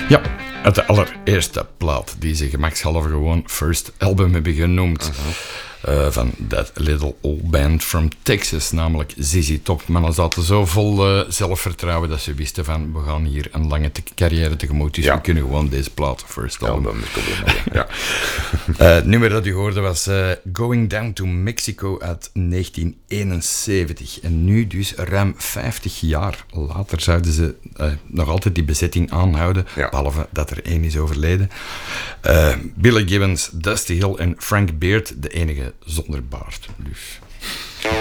Ja, uit de allereerste plaat die ze gemakshalve gewoon First Album hebben genoemd. Van That Little Old Band from Texas, namelijk ZZ Top. Mannen zaten zo vol zelfvertrouwen dat ze wisten van, we gaan hier een lange carrière tegemoet, dus we kunnen gewoon deze plaat First Album. Het nummer dat u hoorde was Going Down to Mexico uit 1971. En nu dus ruim 50 jaar later zouden ze nog altijd die bezetting aanhouden, behalve dat er één is overleden. Billy Gibbons, Dusty Hill en Frank Beard, de enige zonder baard. Dus